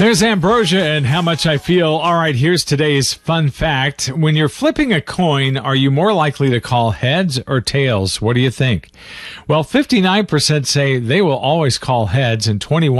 There's Ambrosia and How Much I Feel. All right, here's today's fun fact. When you're flipping a coin, are you more likely to call heads or tails? What do you think? Well, 59% say they will always call heads, and 21